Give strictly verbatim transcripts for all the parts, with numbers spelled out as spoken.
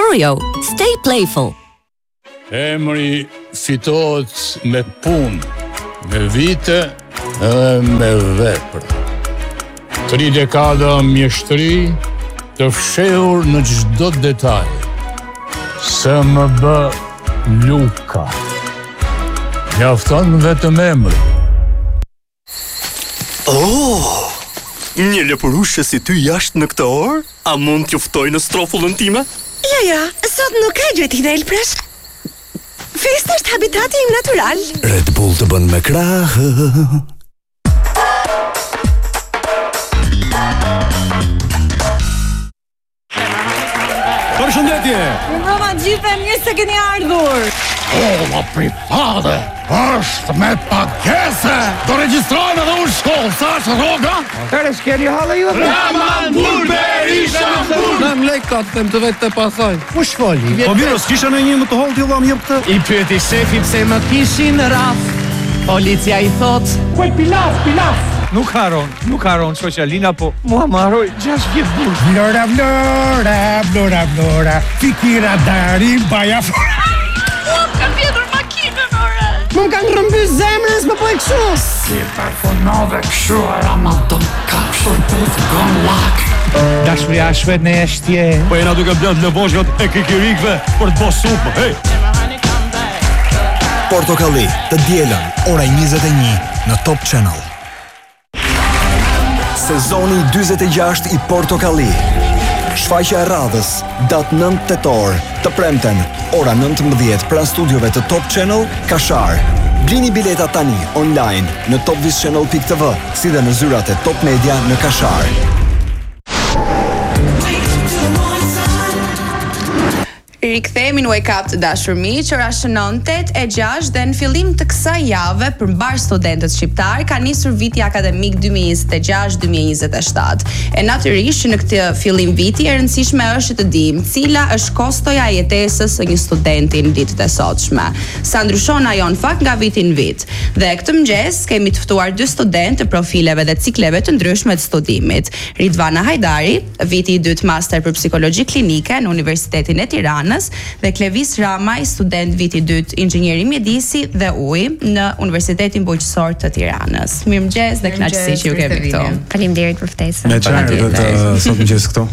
Oreo, stay playful. Emri fitohet me punë, me vite edhe me vepra. Tri dekada mjeshtri të fshehur në çdo detaj. S M B Luka. Mjafton vetëm emri. Oh, një lëpërushe si ty jashtë në këtë orë? A mund t'ju ftoj në strofullën time? Ja, ja, sot nuk ka gjëti dhe elpresh. Festa është habitati im natural. Red Bull të bën me krahë. Përshëndetje! Mbrëma gjithë mirë se keni ardhur. Shkolla private është me pagese. Do regjistrojnë edhe unë shkollë, sa është rroga? Kërë s'keni halë ju? Raman Burber, Ishambur! Në më lekat të më të vetë të pasaj. Po shfoli? Po viro, s'kisha në një më të holë t'ju më jep këtë? I pyeti shefi pse më kishin raf. Policia i thot Kuj pilaf, pilaf! Nuk haron, nuk haron, Shoqalina, po mua më haroj gjashtë vjetë bush. Vlora, vlora, vlora, vlora, fikira dari, baja fora. Mua kam vjetur makinën, ore. Më kanë rëmby zemrës, më po e këshu. Si telefonove këshu e Ramadan ka shërbut gën lak. Dashuria shvet në eshtje. Po jena duke blënd në voshkët e kikirikve për të bo supë, hej! Portokalli, të dielën, ora njëzet e një në Top Channel. Sezoni dyzet e gjashtë i Portokalli. Shfaqja e radhës, datë nëntë tetor, të premten, ora nëntëmbëdhjetë pranë studiove të Top Channel, Kashar. Blini bileta tani online në topvischannel pikë t v, si dhe në zyrat e Top Media në Kashar. Rikthehemi në Wake Up të dashur miq, ora është nëntë e gjashtë dhe në fillim të kësaj jave përmbar studentët shqiptar ka nisur viti akademik dy mijë e njëzet e gjashtë dy mijë e njëzet e shtatë. E natyrisht që në këtë fillim viti e rëndësishme është të dimë cila është kostoja e jetesës së një studenti në ditët e sotshme. Sa ndryshon ajo në fakt nga viti në vit. Dhe këtë mëngjes kemi të ftuar dy studentë të profileve dhe cikleve të ndryshme të studimit. Ridvana Hajdari, viti i dytë master për psikologji klinike në Universitetin e Tiranës, dhe Klevis Ramaj, student viti dytë inxhinieri mjedisi dhe uji në Universitetin Bujqësor të Tiranës. Mirëmëngjes dhe kënaqësi që ju kemi këtu. Faleminderit për ftesën. Me çfarë do të sot mëngjes këtu?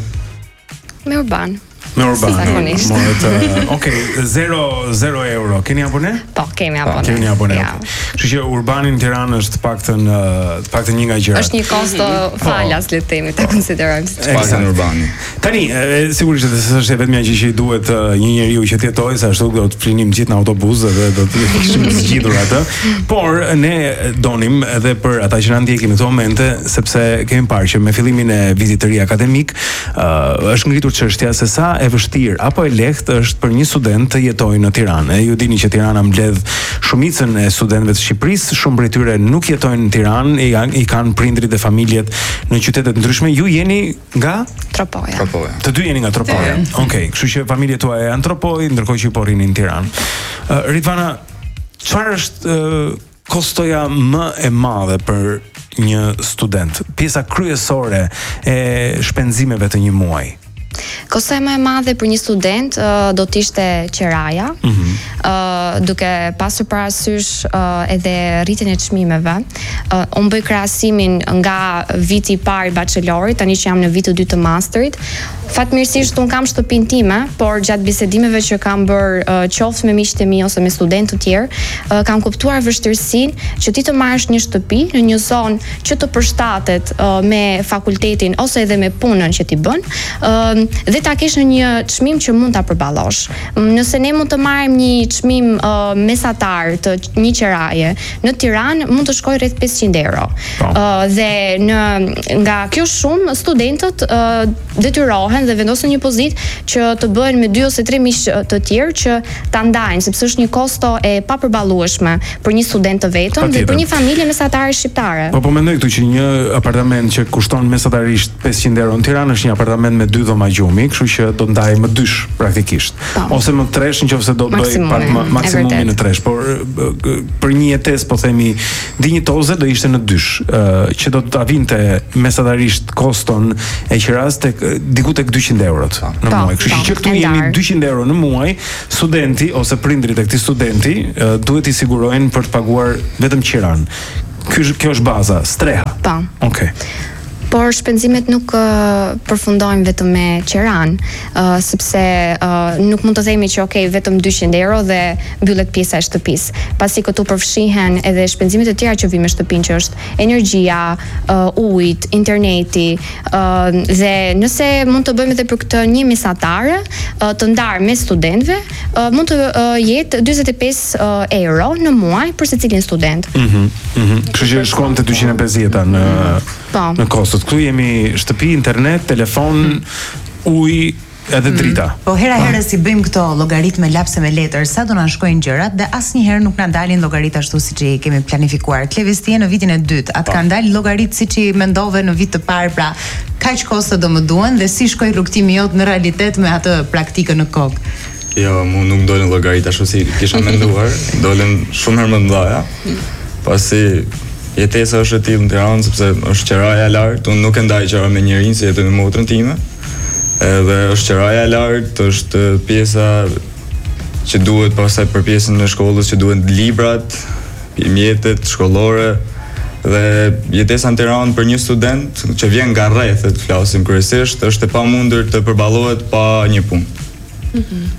Me Urban. Me Urban. Zakonisht. Morët, okej, zero zero euro. Keni abone? Po, kemi abone. Kemi abone. Ja. Kështu që Urbani në Tiranë është të paktën të paktën një nga gjërat. Është një kosto falas le të themi, ta konsiderojmë si çfarë në Urbani. Tani, e, sigurisht që është vetëm gjë që i duhet një njeriu që të jetojë, sa ashtu do të flinim gjithë në autobus dhe do të kishim zgjidhur atë. Por ne donim edhe për ata që na ndjekin në këto momente, sepse kemi parë që me fillimin e vitit të ri akademik, uh, është ngritur çështja se sa e vështirë apo e lehtë është për një student të jetojë në Tiranë. Ju dini që Tirana mbledh shumicën e studentëve të Shqipërisë, shumë prej tyre nuk jetojnë në Tiranë, i, i kanë prindrit dhe familjet në qytete të ndryshme. Ju jeni nga Tropoja. Tropoja. Të dy jeni nga Tropoja. Okej, okay, kështu që familjet tuaja janë Tropoj, ndërkohë që ju po rini në Tiranë. Uh, Ridvana, çfarë është uh, kostoja më e madhe për një student? Pjesa kryesore e shpenzimeve të një muaji? Kostoja më e madhe për një student uh, do të ishte qiraja, mm -hmm. uh, duke pasur parasysh uh, edhe rritjen e çmimeve. Uh, unë bëj krahasimin nga viti i parë i bachelorit, tani që jam në vitin e dytë të masterit. Fatmirësisht unë kam shtëpinë time, por gjatë bisedimeve që kam bërë uh, qoftë me miqtë e mi ose me studentë të tjerë, uh, kam kuptuar vështirësinë që ti të marrësh një shtëpi në një zonë që të përshtatet uh, me fakultetin ose edhe me punën që ti bën, uh, dhe ta kesh në një çmim që mund ta përballosh. Nëse ne mund të marrim një çmim uh, mesatar të një qiraje në Tiranë, mund të shkojë rreth pesëqind euro. Uh, dhe në nga kjo shumë studentët uh, detyrohen dhe vendosen një pozitë që të bëhen me dy ose tre miq të tjerë që ta ndajnë, sepse është një kosto e papërballueshme për një student të vetëm dhe për një familje mesatare shqiptare. Po po mendoj këtu që një apartament që kushton mesatarisht pesëqind euro në Tiranë është një apartament me dy dhoma gjumi, punimi, kështu që do ndaj më dysh praktikisht. Ose më tresh nëse do të bëj pak më maksimumi në tresh, por për një jetesë po themi dinjitoze do ishte në dysh, që do ta vinte mesatarisht koston e qeras tek diku tek dyqind eurot në muaj. Kështu që këtu jemi dyqind euro në muaj, studenti ose prindrit e këtij studenti duhet i sigurojnë për të paguar vetëm qiran. Ky kjo është baza, streha. Po. Okej. Por shpenzimet nuk uh, përfundojnë vetëm me qiran, uh, sepse uh, nuk mund të themi që okay, vetëm dyqind euro dhe mbyllet pjesa e shtëpisë. Pasi këtu përfshihen edhe shpenzimet e tjera që vijnë me shtëpinë, që është energjia, uh, ujit, interneti, uh, dhe nëse mund të bëjmë edhe për këtë një mesatare uh, të ndarë me studentëve, uh, mund të uh, jetë dyzet e pesë uh, euro në muaj për secilin student. Mhm. Mhm. Kështu që shkon te dyqind e pesëdhjetë në po. Në kostot. Këtu jemi shtëpi, internet, telefon, ujë, edhe drita. Po hera herë si bëjmë këto llogaritme lapse me letër, sa do na shkojnë gjërat dhe asnjëherë nuk na dalin llogarit ashtu siç i kemi planifikuar. Klevis ti në vitin e dytë, atë kanë dalë llogarit siç i mendove në vit të parë, pra kaq kosto do më duan dhe si shkoi rrugtimi jot në realitet me atë praktikën në kokë. Jo, mu nuk dolën llogarit ashtu si kisha menduar, dolën shumë herë më mëdha. Pasi jetesa është e tillë në Tiranë sepse është qeraja e lartë, unë nuk e ndaj qera me njërin si jetën me motrën time. Edhe është qeraja e lartë, është pjesa që duhet pastaj për pjesën e shkollës që duhen librat, mjetet shkollore dhe jetesa në Tiranë për një student që vjen nga rrethet, flasim kryesisht, është e pamundur të përballohet pa një punë. Mhm.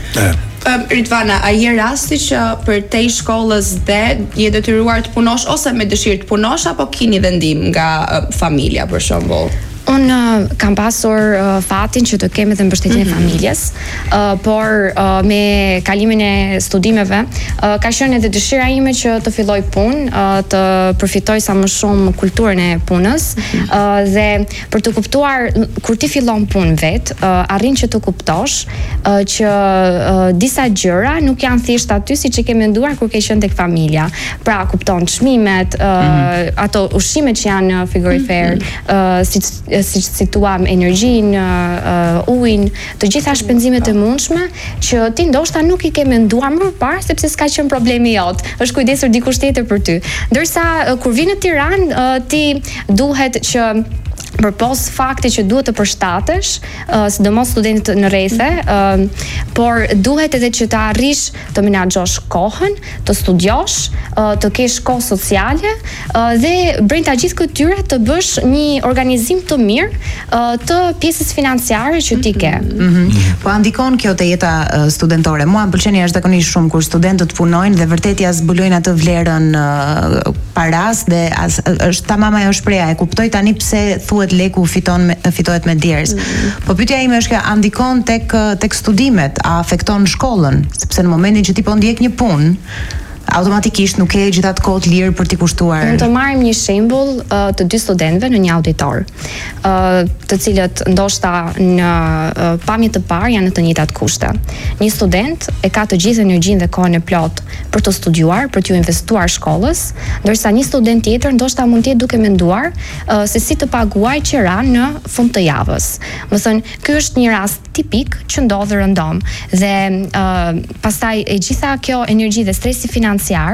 Um, Ritvana, a je rasti që për te i shkollës dhe je detyruar të punosh ose me dëshirë të punosh apo keni vendim nga uh, familja për shembull? Unë uh, kam pasur uh, fatin që të kem edhe mbështetjen e mm-hmm. familjes, uh, por uh, me kalimin e studimeve uh, ka qenë edhe dëshira ime që të filloj punë, uh, të përfitoj sa më shumë kulturën e punës, mm-hmm. uh, dhe për të kuptuar kur ti fillon punë vet, uh, arrin që të kuptosh uh, që uh, disa gjëra nuk janë thjesht aty siç e ke menduar kur ke qenë tek familja. Pra kupton çmimet, uh, mm-hmm. ato ushqimet që janë frigorifer, mm-hmm. uh, siç siç cituam energjinë, uh, ujin, të gjitha shpenzimet e mundshme që ti ndoshta nuk i ke menduar më parë sepse s'ka qenë problemi jot. Është kujdesur dikush tjetër për ty. Ndërsa uh, kur vjen në Tiranë, uh, ti duhet që përpos fakti që duhet të përshtatesh, uh, sidomos studentët në rrethe, uh, por duhet edhe që të arrish të menaxhosh kohën, të studiosh, uh, të kesh kohë sociale uh, dhe brenda gjithë këtyre të bësh një organizim të mirë uh, të pjesës financiare që ti ke. Mm-hmm. Po ndikon kjo te jeta uh, studentore. Mua më pëlqen jashtëzakonisht shumë kur studentët punojnë dhe vërtet ja zbulojnë atë vlerën uh, paras dhe as, është tamam ajo shpreha, e kuptoj tani pse thuhet leku fiton me, fitohet me djerës. Mm-hmm. Po pyetja ime është kjo, a ndikon tek tek studimet, a afekton shkollën, sepse në momentin që ti po ndjek një punë, automatikisht nuk ke gjithatë kohë të lirë për t'i kushtuar. Mund të marrim një shembull uh, të dy studentëve në një auditor, uh, të cilët ndoshta në uh, pamje të parë janë në të njëjtat kushte. Një student e ka të gjithë energjinë dhe kohën e plot për të studiuar, për t'ju investuar shkollës, ndërsa një student tjetër ndoshta mund të jetë duke menduar uh, se si të paguaj qiran në fund të javës. Do thënë, ky është një rast tipik që ndodh rëndom dhe uh, pastaj e gjitha kjo energji dhe stresi financiar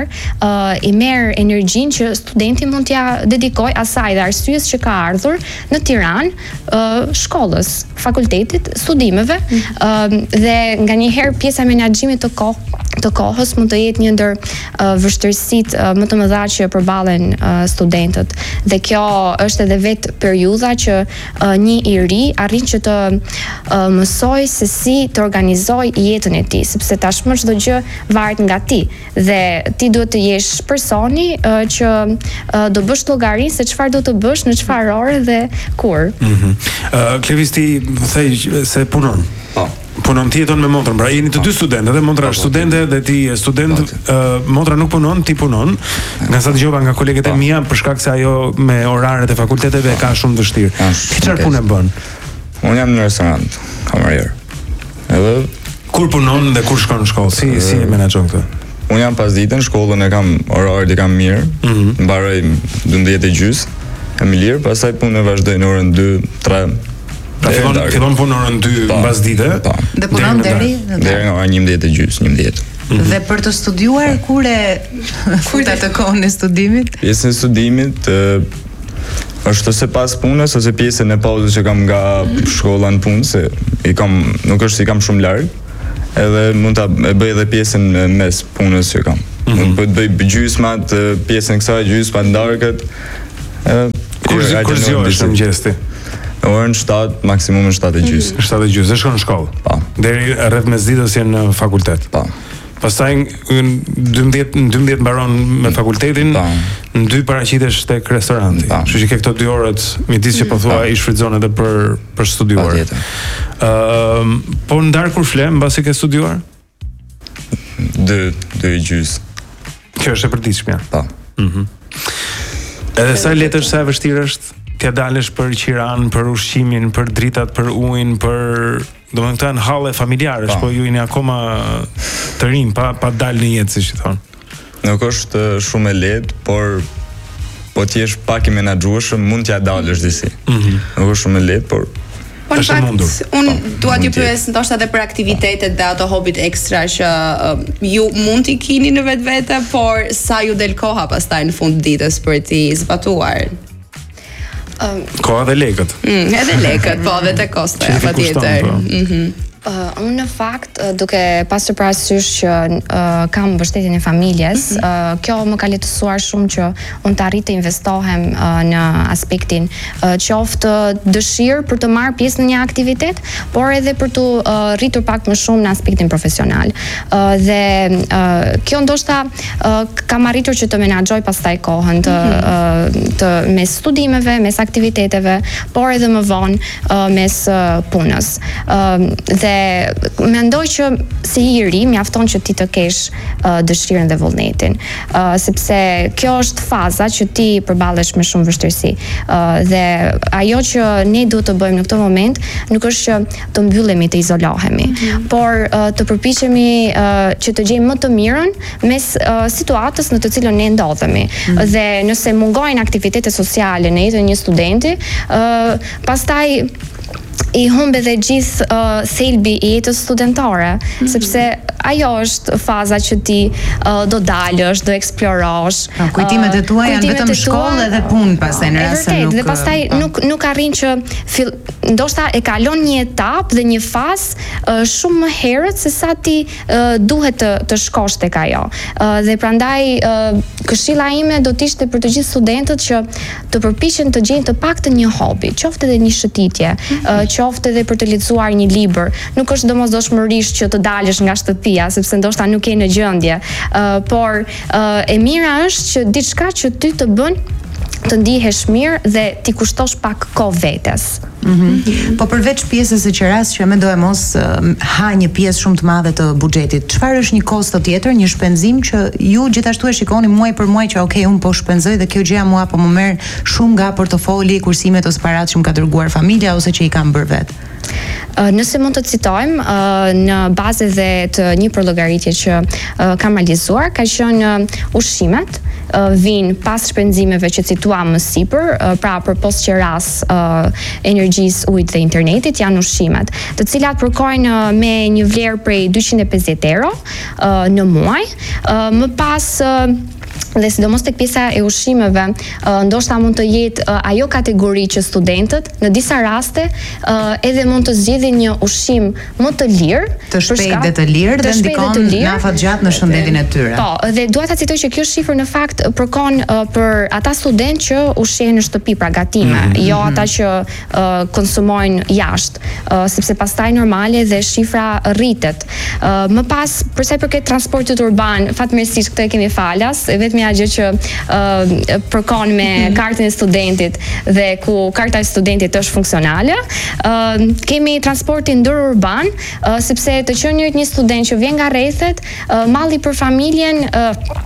Uh, i merr energjinë që studenti mund t'ja dedikoj asaj dhe arsyes që ka ardhur në Tiranë, uh, shkollës, fakultetit, studimeve, uh, dhe nganjëherë pjesa e menaxhimit të kohë të kohës mund të jetë një ndër uh, vështirësitë uh, më të mëdha që përballen uh, studentët. Dhe kjo është edhe vetë periudha që uh, një i ri arrin që të uh, mësoj se si të organizoj jetën e tij, sepse tashmë çdo gjë varet nga ti dhe ti duhet të jesh personi uh, që uh, do bësh llogari se çfarë do të bësh në çfarë ore dhe kur. Mhm. Uh, Klevis ti thej se punon. Po. Punon ti jeton me motrën, pra jeni të dy studentë, dhe motra është studente dhe ti je student, uh, motra nuk punon, ti punon. Nga sa dëgjova nga kolegët e mia, për shkak se ajo me oraret e fakulteteve ka shumë vështirë. Ti çfarë punë bën? Unë jam në restorant, kamerier. Edhe kur punon dhe kur shkon në shkollë, si si e menaxhon këtë? Unë jam pas ditën, shkollën e kam, oraret e kam mirë, mm-hmm. mbaroj dymbëdhjetë e gjys, kam i lirë, pastaj punën e vazhdoj në orën dy, tre. Pra fillon fillon punë orën dy mbas dite. Dhe punon deri deri nga ora njëmbëdhjetë e gjys, njëmbëdhjetë. Dhe për të studiuar kur e futa të kohën e studimit? Pjesën e studimit është ose pas punës ose pjesën e pauzës që kam nga shkolla në punë, se i kam nuk është se i kam shumë larg, edhe mund ta bëj edhe pjesën mes punës që kam. Mund të bëj gjysmat, pjesën kësaj gjysmat ndarkët. Kur kur zgjohesh në mëngjes ti? Në orën shtatë, maksimum në shtatë e gjys. shtatë e gjys, e shkon në shkollë. Po. Deri rreth mesditës je në fakultet. Po. Pastaj në dymbëdhjetë në dymbëdhjetë mbaron me fakultetin, në dy paraqitesh tek restoranti. Kështu që ke këto dy orët midis që po thua i shfrytëzon edhe për për studiuar. Ëm, po ndar kur flem mbasi ke studiuar? Dë, dë e gjys. Kjo është e përditshme. Po. Mhm. Edhe sa letër sa e vështirë është t'ja dalësh për qiran, për ushqimin, për dritat, për ujin, për domethënë këto janë halle familjare, po ju jeni akoma të rinj pa pa dalë në jetë, siç i thon. Nuk është shumë e lehtë, por po ti je pak i menaxhueshëm, mund t'ja dalësh disi. Mhm. Nuk është shumë e lehtë, por Po në fakt, unë dua t'ju pyes ndoshta edhe për aktivitetet dhe ato hobit ekstra që uh, ju mund t'i keni në vetvete, por sa ju del koha pastaj në fund ditës për t'i zbatuar? Um, Koha dhe lekët. Mm, edhe lekët, po edhe te kostoja, patjetër. Mhm. Uh, unë në fakt, uh, duke pasur parasysh që uh, kam mbështetjen e familjes, mm -hmm. uh, kjo më ka lehtësuar shumë që unë të arrit të investohem uh, në aspektin uh, qoftë dëshirë për të marrë pjesë në një aktivitet, por edhe për të uh, rritur pak më shumë në aspektin profesional. Uh, dhe uh, kjo ndoshta uh, kam arritur që të menaxhoj pastaj kohën të, mm -hmm. uh, të mes studimeve, mes aktiviteteve, por edhe më vonë uh, mes uh, punës. Uh, dhe mendoj që si i ri mjafton që ti të kesh uh, dëshirën dhe vullnetin, uh, sepse kjo është faza që ti përballesh me shumë vështirësi, uh, dhe ajo që ne duhet të bëjmë në këtë moment nuk është që të mbyllemi, të izolohemi, mm-hmm. por uh, të përpiqemi uh, që të gjejmë më të mirën mes uh, situatës në të cilën ne ndodhemi, mm-hmm. dhe nëse mungojnë aktivitete sociale në jetën e një studenti, uh, pastaj i humbe dhe gjithë uh, thelbi i jetës studentare, mm-hmm. sepse ajo është faza që ti uh, do dalësh, do eksplorosh. No, kujtimet e tua janë vetëm shkollë dhe punë pastaj në rast se nuk. Dhe pastaj nuk nuk arrin që fill, ndoshta e kalon një etapë dhe një fazë uh, shumë më herët se sa ti uh, duhet të, të shkosh tek ajo. Uh, dhe prandaj uh, këshilla ime do të ishte për të gjithë studentët që të përpiqen të gjejnë të paktën një hobi, qoftë edhe një shëtitje, mm-hmm. uh, qoftë edhe për të lexuar një libër. Nuk është domosdoshmërisht që të dalësh nga shtëpia, sepse ndoshta nuk je në gjendje, uh, por uh, e mira është që diçka që ty të bën të ndihesh mirë dhe ti kushtosh pak kohë vetes. Mm-hmm. Po përveç pjesës së qeras që mendoj mos uh, ha një pjesë shumë të madhe të buxhetit, çfarë është një kosto tjetër, një shpenzim që ju gjithashtu e shikoni muaj për muaj që okay, un po shpenzoj dhe kjo gjëja mua po më merr shumë nga portofoli, kursimet ose paratë që më ka dërguar familja ose që i kam bërë vet? Uh, nëse mund të citojmë, uh, në bazë dhe të një përllogaritje që uh, kam realizuar, ka qenë uh, ushqimet, uh, vinë pas shpenzimeve që cituam më sipër, uh, pra përpos qeras, uh, energjisë, ujit dhe internetit, janë ushqimet, të cilat përkojnë uh, me një vlerë prej dyqind e pesëdhjetë euro uh, në muaj, uh, më pas uh, dhe sidomos tek pjesa e ushqimeve, uh, ndoshta mund të jetë uh, ajo kategori që studentët në disa raste uh, edhe mund të zgjedhin një ushqim më të lirë, të shpejtë dhe të lirë dhe ndikon në afatgjat në shëndetin e tyre. Po, dhe dua ta citoj që kjo shifër në fakt përkon uh, për ata studentë që ushqejnë në shtëpi, pra gatime, mm-hmm. jo ata që uh, konsumojnë jashtë, uh, sepse pastaj normale dhe shifra rritet. Uh, më pas, përsa i përket transportit urban, fatmirësisht këtë e kemi falas, vetëm ja gjë që uh, përkon me kartën e studentit dhe ku karta e studentit është funksionale. Uh, kemi transportin ndërurban, uh, sepse të qenërit një student që vjen nga rrethet, uh, malli për familjen uh,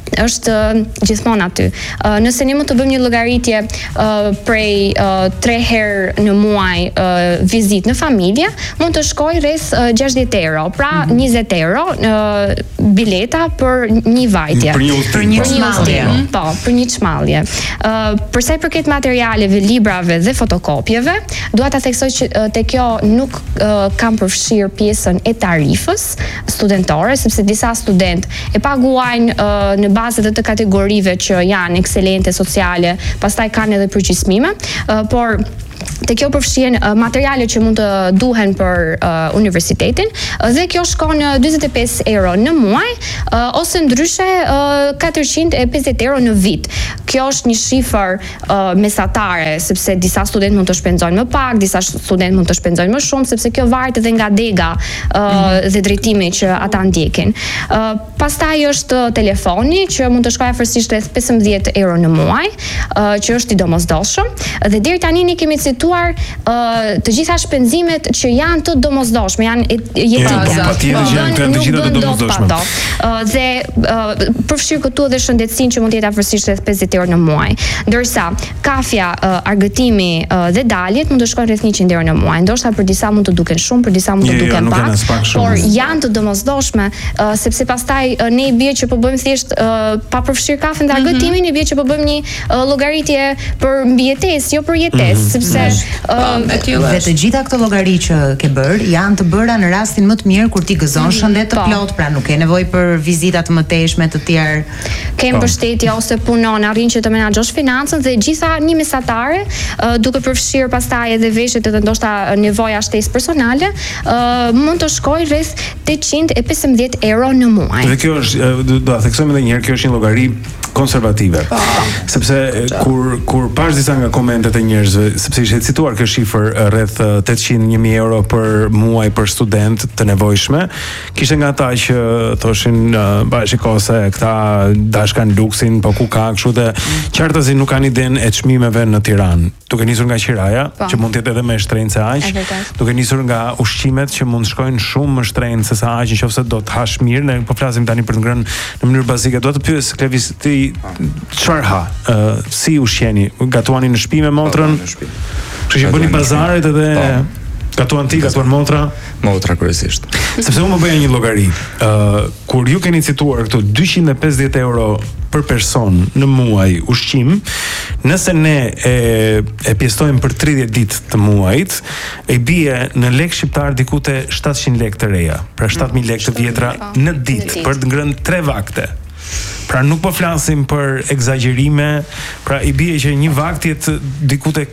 është uh, gjithmonë aty. Uh, nëse ne mund të bëjmë një llogaritje uh, prej uh, tre herë në muaj uh, vizit në familje, mund të shkoj rreth uh, gjashtëdhjetë euro, pra mm-hmm. njëzet euro uh, bileta për një vajtje. Për një udhtim. Për një çmallje. Po, për një çmallje. Uh, për sa i përket materialeve, librave dhe fotokopjeve, dua ta theksoj që uh, te kjo nuk uh, kam përfshirë pjesën e tarifës studentore, sepse disa student e paguajnë uh, në bazë të, të kategorive që janë ekselente, sociale, pastaj kanë edhe përgjysmime, uh, por te kjo përfshihen uh, materiale që mund të duhen për uh, universitetin uh, dhe kjo shkon uh, dyzet e pesë euro në muaj uh, ose ndryshe uh, katërqind e pesëdhjetë euro në vit. Kjo është një shifër uh, mesatare, sepse disa studentë mund të shpenzojnë më pak, disa studentë mund të shpenzojnë më shumë, sepse kjo varet edhe nga dega uh, mm-hmm. dhe drejtimi që ata ndjekin. Uh, pastaj është telefoni që mund të shkojë afërsisht rreth pesëmbëdhjetë euro në muaj, uh, që është i domosdoshëm, dhe deri tani ne kemi cituar uh, të gjitha shpenzimet që janë të domosdoshme, janë jetike. Po, patjetër që janë të gjitha të domosdoshme. Uh, dhe uh, përfshir këtu edhe shëndetësinë që mund të jetë afërsisht rreth pesëdhjetë euro në muaj. Ndërsa kafja, uh, argëtimi uh, dhe daljet mund të shkojnë rreth njëqind euro në muaj. Ndoshta për disa mund të duken shumë, për disa mund të duken pak, por janë të domosdoshme, uh, sepse pastaj uh, ne i bie që po bëjmë thjesht uh, pa përfshir kafen dhe argëtimin, i bie që po bëjmë një uh, llogaritje për mbijetesë, jo për jetesë, sepse uh, dhe të gjitha këto llogari që ke bër janë të bëra në rastin më të mirë kur ti gëzon shëndet të plot, pra nuk ke nevojë për vizita të mëtejshme të tjerë. Ke mbështetje ose punon, arrin që të menaxhosh financën dhe gjitha një mesatare, uh, duke përfshirë pastaj edhe veshjet edhe ndoshta nevoja shtesë personale, uh, mund të shkojë rreth tetëqind e pesëmbëdhjetë euro në muaj. Dhe kjo është, do ta theksojmë edhe një herë, kjo është një llogari konservative. Sepse kur kur pash disa nga komentet e njerëzve, sepse ishte cituar kjo shifër rreth tetëqind e një mijë euro për muaj për student të nevojshme, kishte nga ata që thoshin ba shikoj se këta dashkan luksin, po ku ka kështu, dhe qartësi nuk kanë idenë e çmimeve në Tiranë. Duke nisur nga qiraja, që mund të jetë edhe më e shtrenjtë se aq, duke nisur nga ushqimet që mund shkojnë shumë më shtrenjtë se sa aq, nëse do të hash mirë, ne po flasim tani për të ngrënë në mënyrë bazike. Do të pyes Klevis, ti çfarë ha? Uh, si ushqeni? Gatuani në shtëpi me motrën? Kështu që bëni pazaret edhe gatuan ti, gatuan motra? Motra kryesisht. Sepse unë më bëja një llogari. Uh, kur ju keni cituar këto dyqind e pesëdhjetë euro për person në muaj ushqim, nëse ne e, e pjestojmë për tridhjetë ditë të muajit, e bie në lek shqiptar diku te shtatëqind lekë të reja, pra shtatë mijë lekë të vjetra në ditë për të ngrënë tre vakte. Pra nuk po flasim për egzagjerime, pra i bie që një vakt jetë diku tek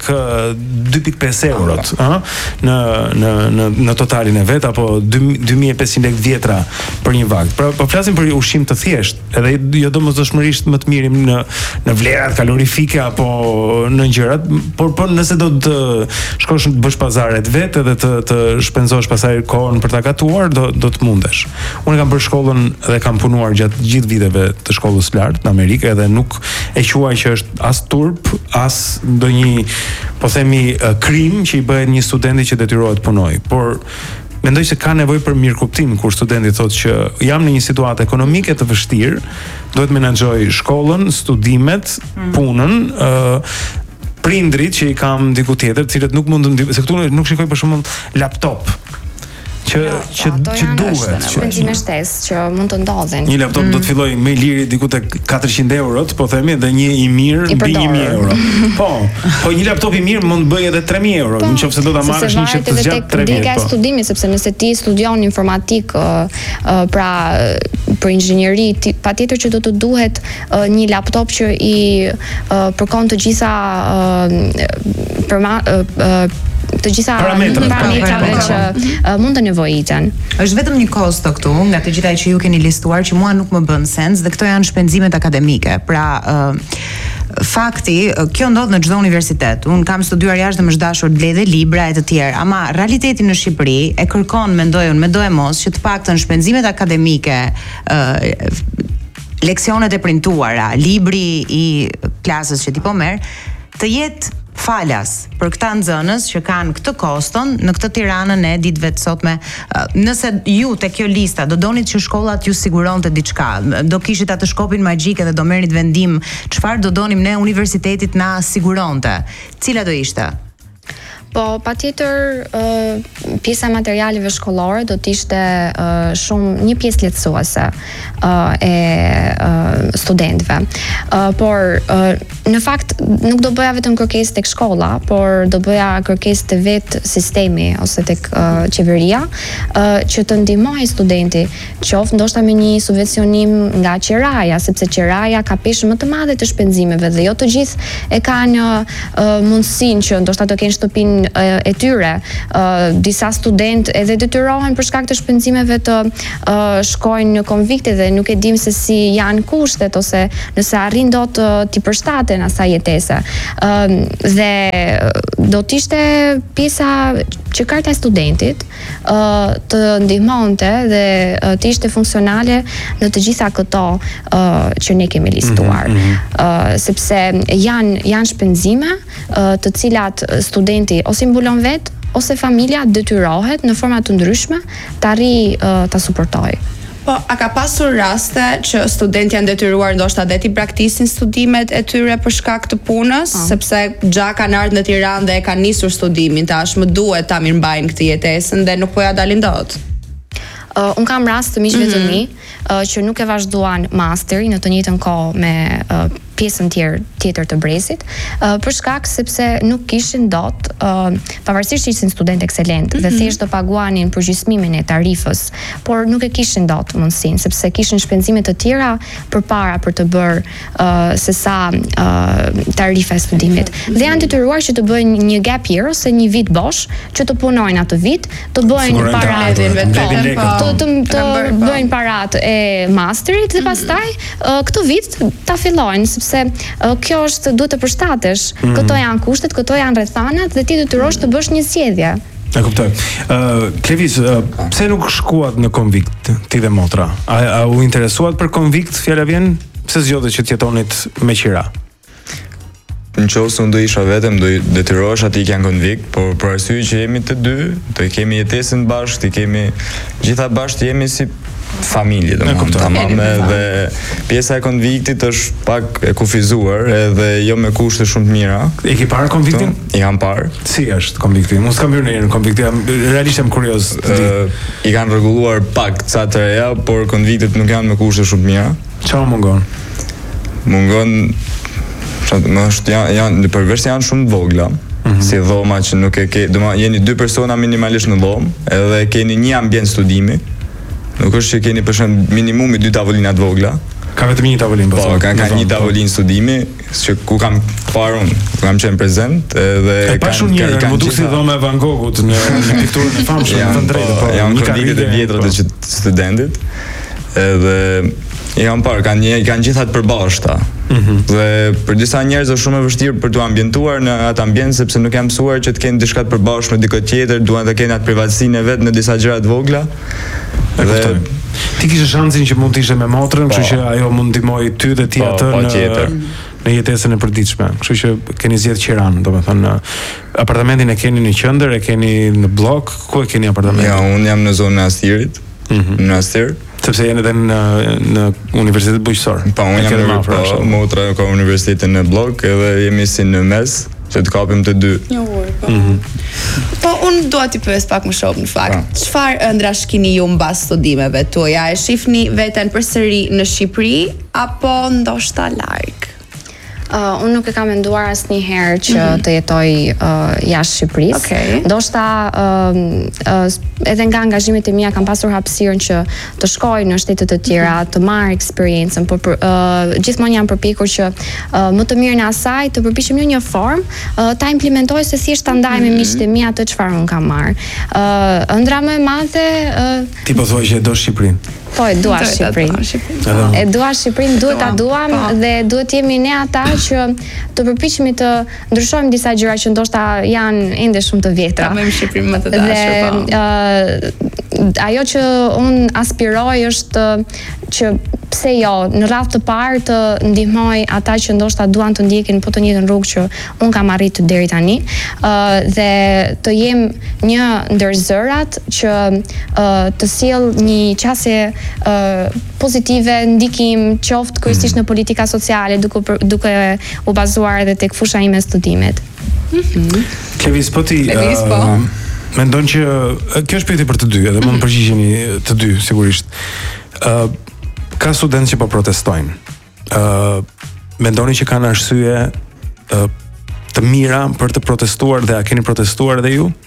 dy pikë pesë eurot, ëh, në në në në totalin e vet, apo dy mijë e pesëqind lekë vjetra për një vakt. Pra po flasim për ushqim të thjeshtë, edhe jo domosdoshmërisht më të mirim në në vlerat kalorifike apo në gjërat, por po nëse do të shkosh të bësh pazaret vetë edhe të të shpenzosh pasaj kohën për ta gatuar, do do të mundesh. Unë kam bërë shkollën dhe kam punuar gjatë gjithë viteve të shkollës lartë në Amerikë, edhe nuk e quaj që është as turp, as ndonjë, po themi, krim që i bëhet një studenti që detyrohet punoj, por mendoj se ka nevojë për mirëkuptim kur studenti thotë që jam në një situatë ekonomike të vështirë, duhet menaxhoj shkollën, studimet, punën, uh, prindrit që i kam diku tjetër, cilët nuk mund të, se këtu nuk shikoj për shembull laptop që që që duhet, shpenzime shtesë që mund të ndodhin. Një laptop mm. do të fillojë më i liri diku tek katërqind euro, po themi, dhe një i mirë mbi një mijë euro. Po, po një laptop i mirë mund të bëjë edhe tre mijë euro, nëse do ta marrësh një që të zgjat tre mijë. Dega e studimit, sepse nëse ti studion informatik, uh, uh, pra për inxhinieri, patjetër që do të duhet uh, një laptop që i uh, përkon të gjitha uh, përma, uh, uh, të gjitha parametrave që uh, mund të nevojiten. Është vetëm një kosto këtu nga të gjitha që ju keni listuar që mua nuk më bën sens, dhe këto janë shpenzimet akademike. Pra uh, fakti, kjo ndodh në çdo universitet. Un kam studiuar jashtë dhe më është dashur të blej dhe libra e të tjerë, ama realiteti në Shqipëri e kërkon, mendoj unë, me do e mos, që të paktën shpenzimet akademike, uh, leksionet e printuara, libri i klasës që ti po merr, të jetë falas për këta nxënës që kanë këtë koston në këtë Tiranën e ditëve të sotme. Nëse ju te kjo lista do donit që shkollat ju siguronte diçka, do kishit atë shkopin magjik dhe do merrit vendim çfarë do donim ne universitetit na siguronte, cila do ishte? Po, patjetër uh, pjesa e materialeve shkollore do të ishte uh, shumë një pjesë lehtësuese uh, e uh, studentëve. Uh, por uh, në fakt nuk do bëja vetëm kërkesë tek shkolla, por do bëja kërkesë te vet sistemi ose tek uh, qeveria uh, që të ndihmojë studenti, qoftë ndoshta me një subvencionim nga qeraja, sepse qeraja ka peshë më të madhe të shpenzimeve dhe jo të gjithë e kanë uh, mundësinë që ndoshta të kenë shtëpinë e tyre. Uh, disa student edhe detyrohen për shkak të shpenzimeve të uh, shkojnë në konvikte dhe nuk e dim se si janë kushtet ose nëse arrin dot të t'i përshtaten asaj jetese. Uh, dhe do t'ishte pjesa që karta e studentit uh, të ndihmonte dhe uh, të ishte funksionale në të gjitha këto uh, që ne kemi listuar. Mm-hmm. uh, sepse janë janë shpenzime uh, të cilat studenti ose mbulon vet ose familja detyrohet në forma të ndryshme të arrijë uh, ta suportojë. Po, a ka pasur raste që studenti janë detyruar ndoshta dhe ti praktisin studimet e tyre për shkak të punës, oh. sepse gja kanë ardhur në Tiranë dhe e kanë nisur studimin, tash më duhet ta mirëmbajnë këtë jetesën dhe nuk po ja dalin dot. Uh, un kam rast të miqve të mi uh, që nuk e vazhduan masterin në të njëjtën kohë me uh, pjesën tjetër tjetër të brezit, uh, për shkak sepse nuk kishin dot, uh, pavarësisht që ishin student ekselent mm -hmm. dhe thjesht do paguanin përgjysmimin e tarifës, por nuk e kishin dot mundësinë sepse kishin shpenzime të tjera përpara për të bërë uh, se sa uh, tarifa e studimit. Dhe janë detyruar që të bëjnë një gap year ose një vit bosh, që të punojnë atë vit, të bëjnë paratë të të, të bëjnë paratë e masterit dhe pastaj uh, këtë vit ta fillojnë sepse se uh, kjo është duhet të përshtatesh. Mm. Këto janë kushtet, këto janë rrethanat dhe ti detyrohesh të bësh një zgjedhje. E kuptoj. Uh, Klevis, uh, pse nuk shkuat në konvikt ti dhe motra? A, a u interesuat për konvikt, fjala vjen? Pse zgjodhet që të jetonit me qira? Në qoftë unë do isha vetëm, do detyrohesh aty që janë konvikt, por për arsye që jemi të dy, do kemi jetesën bashkë, të kemi gjitha bashkë jemi si familje, domethënë tamam, dhe pjesa e konviktit është pak e kufizuar edhe jo me kushte shumë të mira. E ke parë konviktin? I kam parë. Si është konvikti? Unë s'kam hyrë ndonjëherë në konvikt, realisht jam kurioz. Uh, I kanë rregulluar pak ca të reja, por konviktet nuk janë me kushte shumë të mira. Çfarë mungon? Mungon më është janë, janë përveç se janë shumë të vogla. Mm-hmm. Si dhoma që nuk e ke, domethënë jeni dy persona minimalisht në dhomë, edhe keni një ambient studimi. Nuk është që keni për shemb minimumi dy tavolina të vogla. Ka vetëm një tavolinë, po. Po, kanë ka një tavolinë studimi, që ku kam parë unë, ku kam qenë prezent, edhe e pa shumë njerë, më duk si dhoma e Van Goghut në, në pikturën e famshme, në të drejtë, po. Janë konviktet e vjetra të studentit, edhe i kam parë, kanë kanë gjitha të përbashkëta. Mm-hmm. Dhe për disa njerëz është shumë e vështirë për t'u ambientuar në atë ambient sepse nuk janë mësuar që të kenë diçka të përbashkët me dikë tjetër, duan të kenë atë privatësinë e vet në disa gjëra të vogla. Dhe ti kishe shansin që mund të ishe me motrën, kështu që ajo mund ndihmoj ty dhe ti atë në në jetesën e përditshme. Kështu që keni zgjedhur Qiran, domethënë apartamentin e keni në qendër, e keni në blok, ku e keni apartamentin? Ja, unë jam në zonën e Astirit. Mm-hmm. Në Astir. Sepse jeni edhe në në Universitetin Bujqësor. Po, unë jam në po, motra ka universitetin në blok, edhe jemi si në mes, që të kapim të dy. Një orë, po. Mm-hmm. Po, unë dua t'i pyes pak më shumë në fakt. Çfarë ëndrash keni ju mbas studimeve tuaja? E shihni veten përsëri në Shqipëri apo ndoshta larg? Uh, unë nuk e kam menduar asnjëherë që mm-hmm. të jetoj uh, jashtë Shqipërisë. Okay. Ndoshta uh, uh, edhe nga angazhimet e mia kam pasur hapësirën që të shkoj në shtete të tjera, mm-hmm. të marr eksperiencën, por për, uh, gjithmonë jam përpikur që uh, më të mirën e asaj të përpiqem në një formë uh, ta implementoj se thjesht ta ndaj me miqtë e mi atë çfarë unë kam marr. Uh, ëndra më e madhe uh, ti po thua që e do Shqipërinë. Po, e dua Shqipërinë. E dua Shqipërinë, duhet ta duam dhe duhet jemi ne ata që të përpiqemi të ndryshojmë disa gjëra që ndoshta janë ende shumë të vjetra. Ta bëjmë Shqipërinë më të dashur, po. Dhe ajo që un aspiroj është që pse jo, në radhë të parë të ndihmoj ata që ndoshta duan të ndjekin po të njëjtën rrugë që un kam arritur deri tani, uh, dhe të jem një ndër zërat që uh, të sjell një qasje uh, pozitive, ndikim qoftë kryesisht në politika sociale, duke duke u bazuar edhe tek fusha ime e studimit. Mhm. Klevis, po ti Klevis, po. Uh, mendon që kjo është pyetje për të dy, edhe mund të përgjigjeni të dy sigurisht. Ë uh, ka studentë që po protestojnë. Ë uh, mendoni që kanë arsye uh, të mira për të protestuar dhe a keni protestuar edhe ju?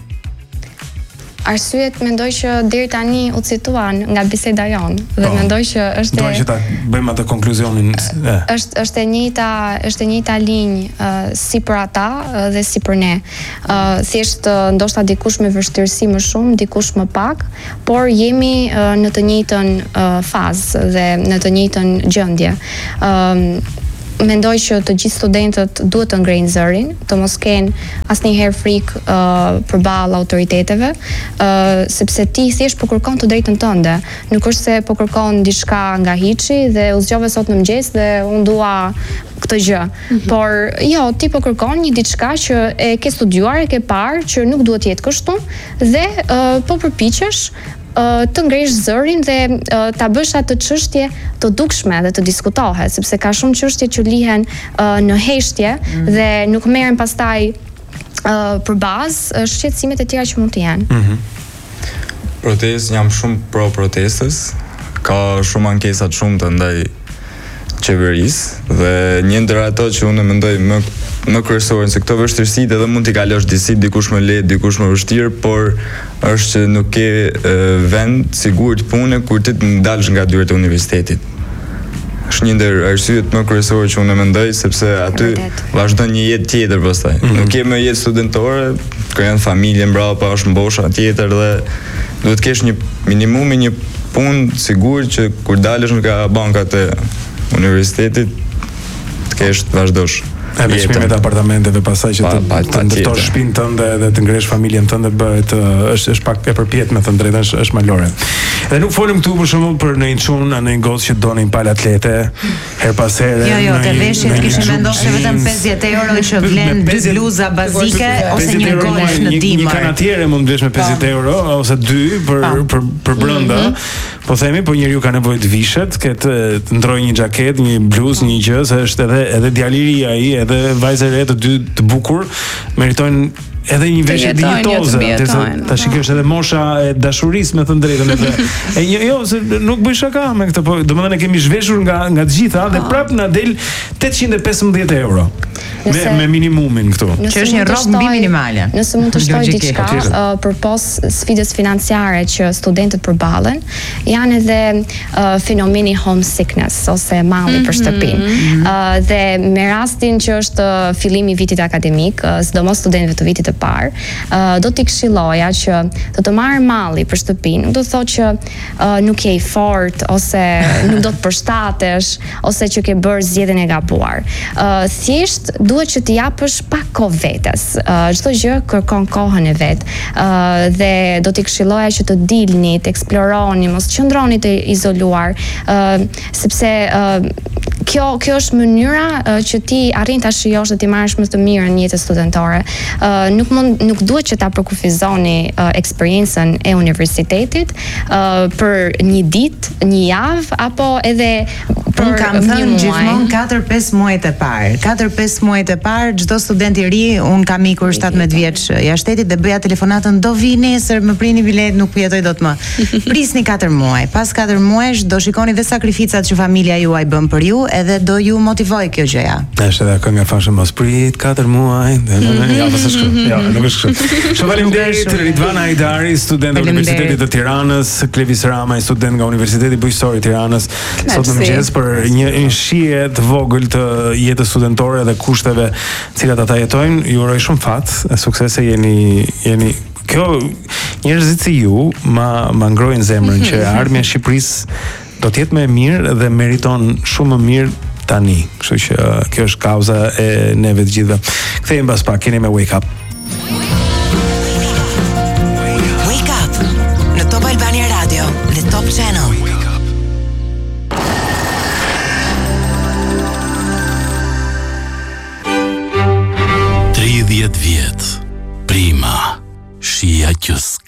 Arsyet mendoj që deri tani u cituan nga biseda jon dhe po, mendoj që është do që ta bëjmë atë konkluzionin. E. Është është e njëjta, është e njëjta linjë uh, si për ata uh, dhe si për ne. Uh, thjesht uh, ndoshta dikush me vështirësi më shumë, dikush më pak, por jemi uh, në të njëjtën uh, fazë dhe në të njëjtën gjendje. Um, Mendoj që të gjithë studentët duhet të ngrejnë zërin, të mos kenë asnjëherë frikë uh, përballë autoriteteve, uh, sepse ti thjesht po kërkon të drejtën tënde. Nuk është se po kërkon diçka nga hiçi dhe u zgjove sot në mëngjes dhe unë dua këtë gjë. Mm-hmm. Por jo, ti po kërkon një diçka që e ke studiuar, e ke parë që nuk duhet të jetë kështu dhe uh, po përpiqesh të ngresh zërin dhe uh, ta bësh atë çështje të dukshme dhe të diskutohet, sepse ka shumë çështje që lihen uh, në heshtje mm. dhe nuk merren pastaj uh, për bazë uh, shqetësimet e tjera që mund të jenë. Mm-hmm. Protest, jam shumë pro protestës, ka shumë ankesa të shumta ndaj qeverisë dhe një ndër ato që unë mendoj më më kryesorën se këto vështirësitë edhe mund t'i kalosh disi dikush më lehtë, dikush më vështirë, por është që nuk ke e, vend sigurt pune kur ti të dalësh nga dyert e universitetit. Është një ndër arsyet më kryesore që unë mendoj, sepse aty vazhdon një jetë tjetër pastaj. Mm-hmm. Nuk ke më jetë studentore, krijon familje mbrapa, është mbosha tjetër dhe duhet të kesh një minimumi një punë sigurt që kur dalësh nga bankat e universitetit të kesh të vazhdosh. E me çmimet e apartamenteve pasaj që pa, të, pa, të ndërtosh shtëpinë tënde dhe të ngresh familjen tënde bëhet është është pak e përpjet me të drejtën, është është malore. Dhe nuk folim këtu për shembull për në një çun në një gocë që donin pal atlete her pas here. Jo, jo, te veshjet kishin vendosur vetëm pesëdhjetë euro që vlen dy bluza bazike ose një golf në dimër. Një kanatiere mund të blesh me pesëdhjetë euro ose dy për për për brenda. Po themi, po njeriu ka nevojë të vishet, ke të ndrojë një xhaketë, një bluzë, një gjë, se është edhe edhe djaliria ai, edhe vajza e re të dy të bukur meritojnë edhe një veshje dinjitoze. Tash kjo është edhe mosha e dashurisë me të drejtën edhe. E jo, jo, se nuk bëj shaka me këtë, po domethënë e kemi zhveshur nga nga të gjitha dhe prap na del tetëqind e pesëmbëdhjetë euro. Me me minimumin këtu. Që është një rrobë mbi minimale. Nëse mund të shtoj diçka uh, përpos sfidës financiare që studentët përballen, janë edhe uh, fenomeni homesickness ose malli për shtëpinë. Mm-hmm. Uh, dhe me rastin që është fillimi i vitit akademik, uh, sidomos studentëve të vitit të parë, uh, do t'i këshilloja që do të marrë malli për shtëpinë, nuk do të thotë që uh, nuk je i fortë ose nuk do të përshtatesh ose që ke bërë zgjedhjen e gabuar. Uh, thjesht duhet që të japësh pak kohë vetes. Çdo uh, gjë kërkon kohën e vet. Uh, dhe do t'i këshilloja që të dilni, të eksploroni, mos qëndroni të izoluar, uh, sepse uh, kjo kjo është mënyra uh, që ti arrin ta shijosh dhe ti marrësh më të mirën në jetën studentore. Uh, nuk mund nuk duhet që ta përkufizoni uh, eksperiencën e universitetit uh, për një ditë, një javë apo edhe për un kam thënë gjithmonë katër pesë muajt e parë. katër pesë muajt e parë çdo student i ri, un kam ikur shtatëmbëdhjetë vjeç jashtë shtetit dhe bëja telefonatën do vi nesër, më prini bilet, nuk jetoj dot më. Prisni katër muaj. Pas katër muajsh do shikoni dhe sakrificat që familja juaj bën për ju, edhe do ju motivoj kjo gjëja. Është edhe kënga fashën mos prit katër muaj. Ja, pas është. Ja, nuk është kështu. Faleminderit Ridvana Hajdari, student e Universitetit të Tiranës, Klevis Ramaj, student nga Universiteti Bujqësor i Tiranës, sot në mëngjes për një shije të vogël të jetës studentore dhe kushteve të cilat ata jetojnë. Ju uroj shumë fat, suksese, jeni jeni kjo njerëzit si ju ma ma ngrojnë zemrën që ardhmja e Shqipërisë do të jetë më e mirë dhe meriton shumë më mirë tani. Kështu që kjo është kauza e neve të gjithëve. Kthehemi mbas pak, keni me Wake Up. Wake Up në Top Albania Radio, në Top Channel.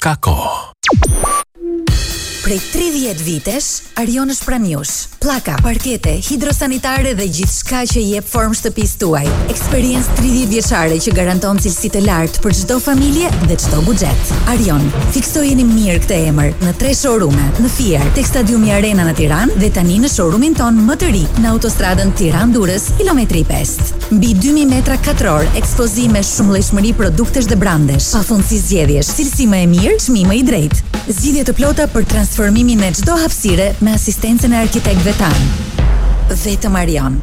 ka kohë. Prej tridhjetë vitesh, Arion është pranë jush. Pllaka, parkete, hidrosanitare dhe gjithçka që jep formë shtëpisë tuaj. Eksperiencë tridhjetë vjeçare që garanton cilësi të lartë për çdo familje dhe çdo buxhet. Arion, fiksojeni mirë këtë emër në tre showroome, në Fier, tek Stadiumi Arena në Tiranë dhe tani në showroomin ton më të ri në autostradën Tiranë-Durrës, kilometri pesë. Mbi dy mijë metra katror, ekspozime me shumëllojshmëri produktesh dhe brandesh, pafundësi zgjedhjesh, cilësi më e mirë, çmim më i drejtë. Zgjidhje të plota për transformimin e çdo hapësire me asistencën e arkitektëve tanë. Vetëm Arion.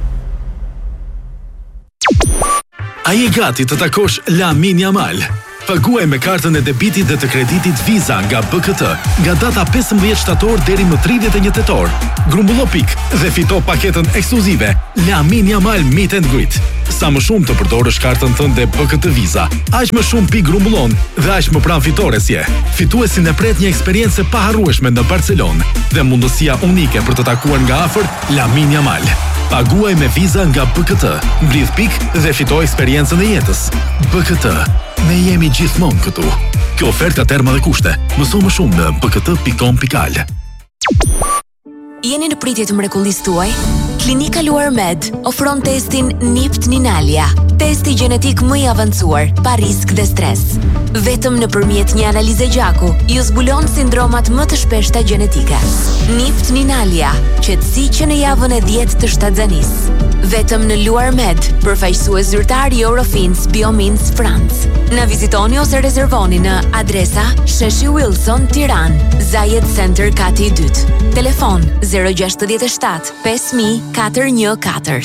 A je gati të takosh Lamin Yamal? Paguaj me kartën e debitit dhe të kreditit Visa nga B K T nga data pesëmbëdhjetë shtator deri më tridhjetë e një tetor. Grumbullo pik dhe fito paketën ekskluzive Lamin Yamal Meet and Greet. Sa më shumë të përdorësh kartën tënde B K T Visa, aq më shumë pik grumbullon dhe aq më pranë fitores je. Fituesin e pret një eksperiencë e paharrueshme në Barcelonë dhe mundësia unike për të takuar nga afër Lamin Yamal. Paguaj me Visa nga B K T, mblidh pik dhe fito eksperiencën e jetës. B K T, ne jemi gjithmonë këtu. Kjo ofertë ka terma dhe kushte. Mëso më shumë në b k t pikë com pikë a l. Jeni në pritje të mrekullisë tuaj? Klinika Luar Med ofron testin N I P T Ninalia, testi gjenetik më i avancuar, pa risk dhe stres. Vetëm nëpërmjet një analize gjaku, ju zbulon sindromat më të shpeshta gjenetike. N I P T Ninalia, qetësi që në javën e dhjetë të shtatzanisë. Vetëm në Luar Med, përfaqësues zyrtar i Eurofins Biomins France. Na vizitoni ose rezervoni në adresa Sheshi Wilson, Tiranë, Zayed Center kati i dytë. Telefon zero gjasht shtat pesë mijë katër një katër.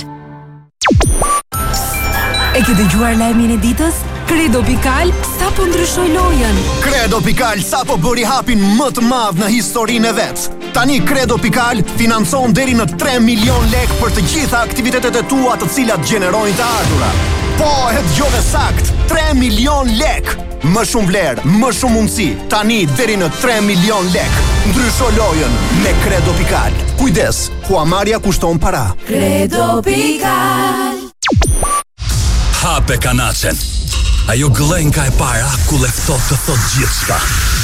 E ke dëgjuar lajmin e ditës? Credo Pikal sapo ndryshoi lojën. Credo Pikal sapo bëri hapin më të madh në historinë e vet. Tani Credo Pikal financon deri në tre milion lek për të gjitha aktivitetet e tua të cilat gjenerojnë të ardhura. Po, e dëgjove sakt, tre milion lek. Më shumë vlerë, më shumë mundësi. Tani deri në tre milion lek. Ndrysho lojën me Credo Pikal. Kujdes, huamarrja kushton para. Credo Pikal. Hape kanacen. Ajo gëllenka e para ku leftot të thot gjithçka.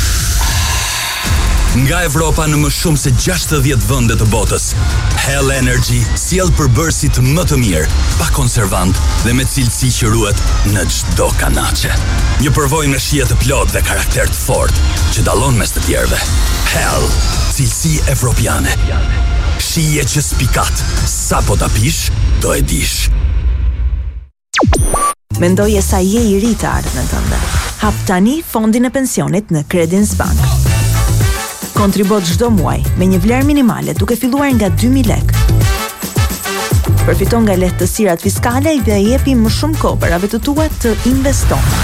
Nga Evropa në më shumë se gjashtëdhjetë vende të botës. Hell Energy sjell përbërësit më të mirë, pa konservant dhe me cilësi që ruhet në çdo kanaçe. Një përvojë me shije të plotë dhe karakter të fortë që dallon mes të tjerëve. Hell, cilësi evropiane. Shije që spikat, sapo ta pish, do e dish. Mendoje sa je i ri të ardhmen tënde. Hap tani fondin e pensionit në Credinbank. Kontribo çdo muaj me një vlerë minimale duke filluar nga dy mijë lek. Përfiton nga lehtësirat fiskale dhe jepi më shumë kohë parave të tua të investojnë.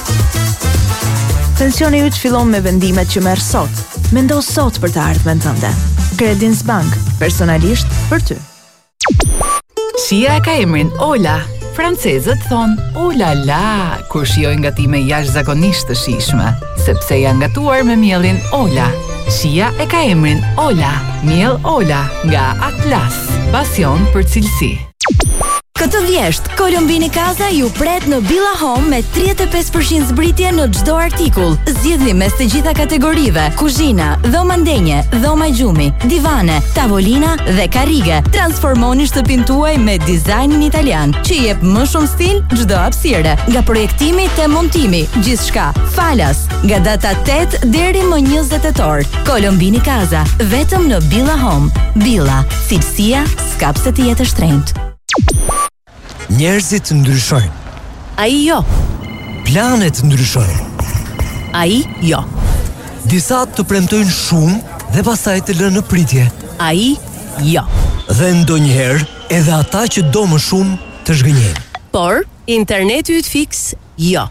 Pensioni yt fillon me vendimet që merr sot. Mendo sot për të ardhmen tënde. Credinbank, personalisht për ty. Shija ka emrin Ola. Francezët thonë "Oh la la" kur shijojnë gatime jashtëzakonisht të shijshme, sepse janë gatuar me mielin Ola. Shija e ka emrin Ola, miell Ola nga Atlas, pasion për cilësi. Këtë vjesht, Kolombini Casa ju pret në Billa Home me tridhjetë e pesë përqind zbritje në çdo artikull. Zgjidhni mes të gjitha kategorive: kuzhina, dhoma ndenje, dhoma gjumi, divane, tavolina dhe karrige. Transformoni shtëpinë tuaj me dizajnin italian, që jep më shumë stil çdo hapësire. Nga projektimi te montimi, gjithçka falas. Nga data tetë deri më njëzet tetor. Kolombini Casa, vetëm në Billa Home. Billa, cilësia s'ka pse të jetë e shtrenjtë. Njerëzit ndryshojnë. Ai jo. Planet ndryshojnë. Ai jo. Disa të premtojnë shumë dhe pastaj të lënë në pritje. Ai jo. Dhe ndonjëherë edhe ata që do më shumë të zhgënjejnë. Por interneti yt fiks jo.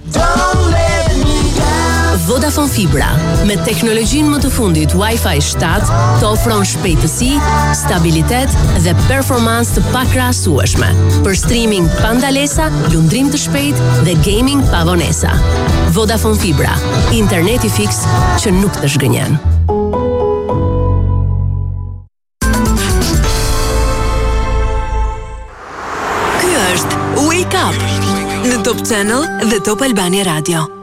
Vodafone Fibra, me teknologjinë më të fundit Wi-Fi shtatë, të ofron shpejtësi, stabilitet dhe performancë të pakrahasueshme për streaming pa ndalesa, lundrim të shpejtë dhe gaming pa vonesa. Vodafone Fibra, interneti fiks që nuk të zhgënjen. Ky është Wake Up në Top Channel dhe Top Albania Radio.